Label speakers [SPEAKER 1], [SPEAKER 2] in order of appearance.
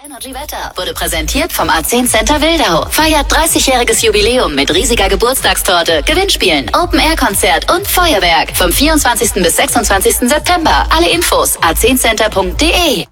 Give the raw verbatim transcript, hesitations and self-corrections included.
[SPEAKER 1] Energy Wetter wurde präsentiert vom A zehn Center Wildau. Feiert dreißigjähriges Jubiläum mit riesiger Geburtstagstorte, Gewinnspielen, Open-Air-Konzert und Feuerwerk vom vierundzwanzigsten bis sechsundzwanzigsten September. Alle Infos a zehn center punkt de.